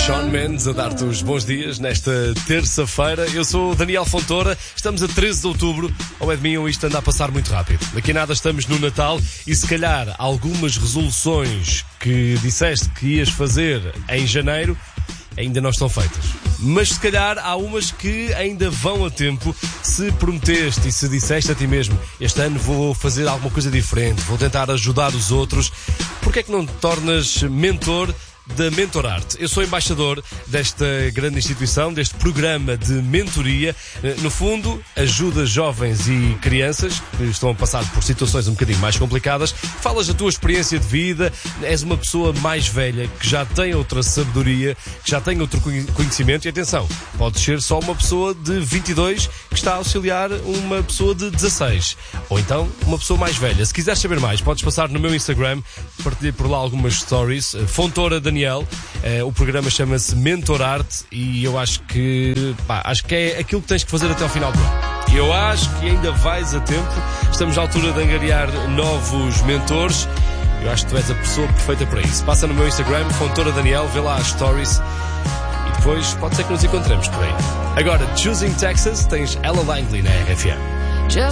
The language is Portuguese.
Shawn Mendes a dar-te os bons dias nesta terça-feira. Eu sou o Daniel Fontoura, estamos a 13 de outubro. Ao Edminho, isto anda a passar muito rápido. Daqui a nada estamos no Natal e se calhar algumas resoluções que disseste que ias fazer em janeiro ainda não estão feitas. Mas se calhar há umas que ainda vão a tempo. Se prometeste e se disseste a ti mesmo: este ano vou fazer alguma coisa diferente, vou tentar ajudar os outros, porque é que não te tornas mentor da Mentorarte? Eu sou embaixador desta grande instituição, deste programa de mentoria. No fundo, ajuda jovens e crianças que estão a passar por situações um bocadinho mais complicadas. Falas da tua experiência de vida, és uma pessoa mais velha, que já tem outra sabedoria, que já tem outro conhecimento. E atenção, podes ser só uma pessoa de 22 que está a auxiliar uma pessoa de 16. Ou então, uma pessoa mais velha. Se quiseres saber mais, podes passar no meu Instagram, partilhei por lá algumas stories. Fontoura Daniel. O programa chama-se Mentorarte e eu acho que é aquilo que tens que fazer até ao final do ano. Eu acho que ainda vais a tempo. Estamos à altura de angariar novos mentores. Eu acho que tu és a pessoa perfeita para isso. Passa no meu Instagram, Fontoura Daniel, vê lá as stories e depois pode ser que nos encontremos por aí. Agora, Choosing Texas, tens Ella Langley na RFM.